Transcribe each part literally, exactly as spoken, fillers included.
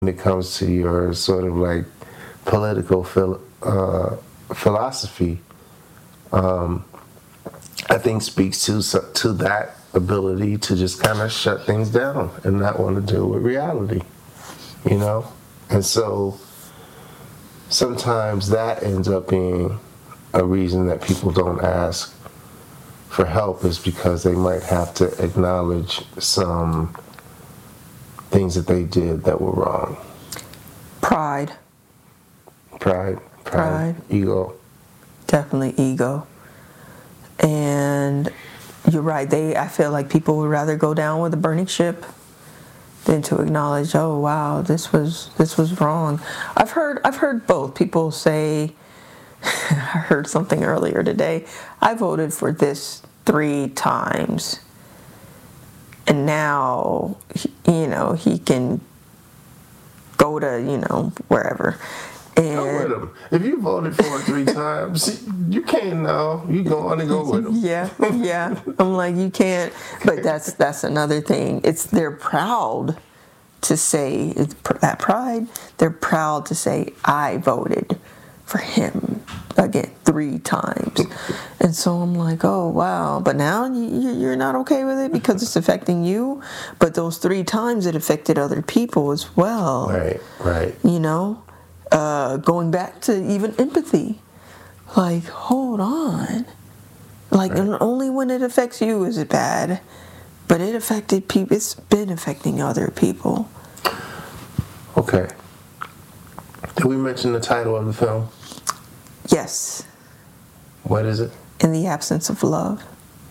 when it comes to your sort of like political phil- uh, philosophy, um, I think speaks to to that ability to just kind of shut things down and not want to deal with reality, you know? And so sometimes that ends up being a reason that people don't ask for help, is because they might have to acknowledge some things that they did that were wrong. Pride. Pride, pride, Pride. ego. Definitely ego. And you're right. They, I feel like people would rather go down with a burning ship than to acknowledge, oh wow, this was this was wrong. I've heard I've heard both. People say, I heard something earlier today. I voted for this three times, and now you know he can go to you know wherever. And go with him. If you voted for it three times, you can't know. You go on and go with him. Yeah, yeah. I'm like, you can't. But that's that's another thing. It's they're proud to say it's that pride. They're proud to say I voted for him again three times, and so I'm like, oh wow. But now you, you're not okay with it because it's affecting you. But those three times it affected other people as well. Right, right. You know. Uh, going back to even empathy, like hold on, like right. Only when it affects you is it bad, but it affected people. It's been affecting other people. Okay. Did we mention the title of the film? Yes. What is it? In the Absence of Love.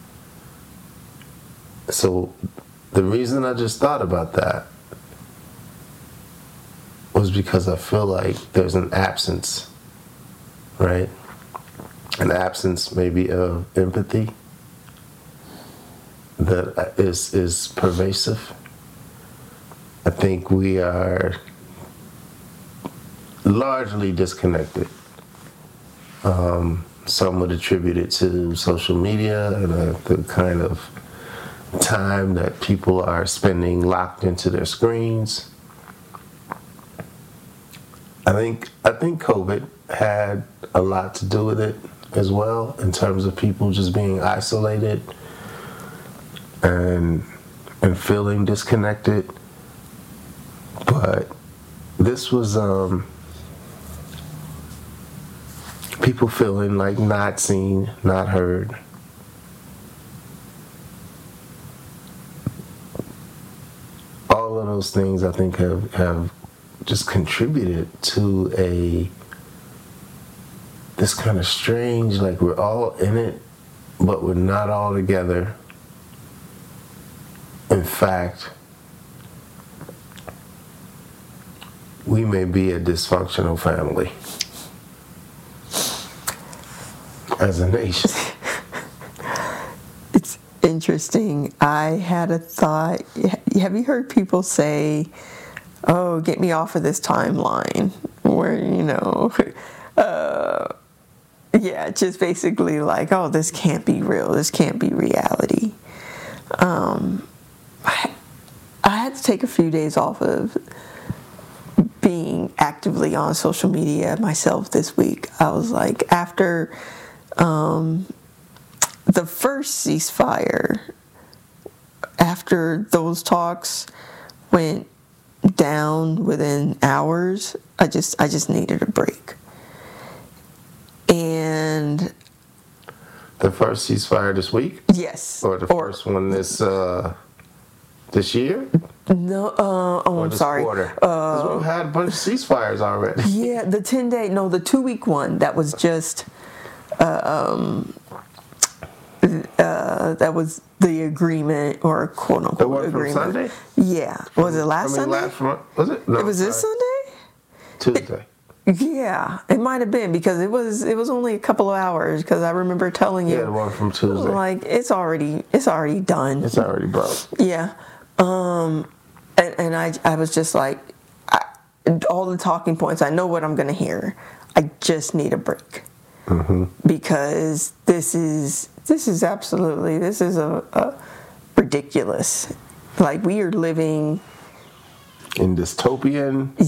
So, the reason I just thought about that was because I feel like there's an absence, right? An absence maybe of empathy that is is pervasive. I think we are largely disconnected. Um, some would attribute it to social media and uh, the kind of time that people are spending locked into their screens. I think I think COVID had a lot to do with it as well, in terms of people just being isolated and and feeling disconnected. But this was um, people feeling like not seen, not heard. All of those things I think have have just contributed to a this kind of strange, like we're all in it, but we're not all together. In fact, we may be a dysfunctional family as a nation. It's interesting. I had a thought. Have you heard people say, oh, get me off of this timeline, where, you know, uh, yeah, just basically like, oh, this can't be real, this can't be reality. Um, I, I had to take a few days off of being actively on social media myself this week. I was like, after um, the first ceasefire, after those talks went down within hours, I just I just needed a break. And the first ceasefire this week? Yes. Or the or, first one this uh, this year? No, uh, oh, I'm sorry. Quarter? Uh, we've had a bunch of ceasefires already. Yeah, the ten day, no, the two week one that was just, uh, um, uh, that was the agreement, or quote unquote the one agreement. From Sunday? Yeah, was it last I mean, Sunday? Last from, was it? No, it was this sorry. Sunday. Tuesday. It, yeah, it might have been, because it was it was only a couple of hours, because I remember telling you. Yeah, the one from Tuesday. Like, it's already it's already done. It's already broke. Yeah, um, and, and I I was just like, I, all the talking points. I know what I'm gonna hear. I just need a break. Mm-hmm. Because this is this is absolutely this is a, a ridiculous. Like, we are living in dystopian